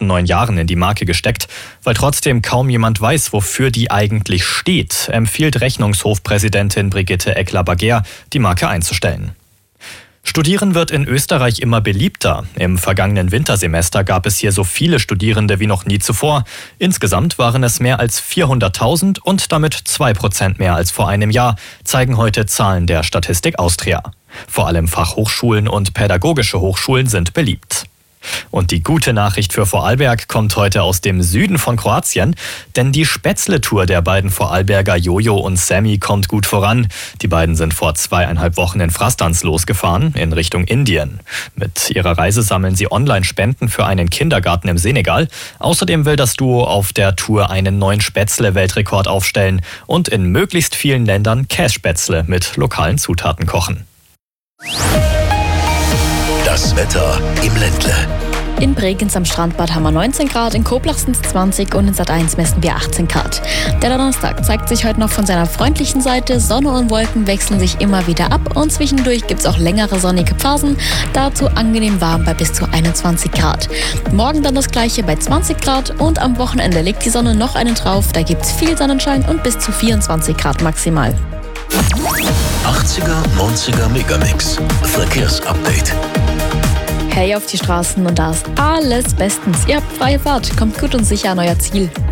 letzten 9 Jahren in die Marke gesteckt. Weil trotzdem kaum jemand weiß, wofür die eigentlich steht, empfiehlt Rechnungshofpräsidentin Brigitte Eckler-Bagger, die Marke einzustellen. Studieren wird in Österreich immer beliebter. Im vergangenen Wintersemester gab es hier so viele Studierende wie noch nie zuvor. Insgesamt waren es mehr als 400.000 und damit 2% mehr als vor einem Jahr, zeigen heute Zahlen der Statistik Austria. Vor allem Fachhochschulen und pädagogische Hochschulen sind beliebt. Und die gute Nachricht für Vorarlberg kommt heute aus dem Süden von Kroatien, denn die Spätzle-Tour der beiden Vorarlberger Jojo und Sammy kommt gut voran. Die beiden sind vor 2,5 Wochen in Frastans losgefahren, in Richtung Indien. Mit ihrer Reise sammeln sie Online-Spenden für einen Kindergarten im Senegal. Außerdem will das Duo auf der Tour einen neuen Spätzle-Weltrekord aufstellen und in möglichst vielen Ländern Kässpätzle mit lokalen Zutaten kochen. Das Wetter im Ländle. In Bregenz am Strandbad haben wir 19 Grad, in Koblach sind es 20 und in Sat1 messen wir 18 Grad. Der Donnerstag zeigt sich heute noch von seiner freundlichen Seite. Sonne und Wolken wechseln sich immer wieder ab und zwischendurch gibt es auch längere sonnige Phasen. Dazu angenehm warm bei bis zu 21 Grad. Morgen dann das gleiche bei 20 Grad und am Wochenende legt die Sonne noch einen drauf. Da gibt es viel Sonnenschein und bis zu 24 Grad maximal. 80er, 90er Megamix. Verkehrsupdate. Hey auf die Straßen und da ist alles bestens. Ihr habt freie Fahrt, kommt gut und sicher an euer Ziel.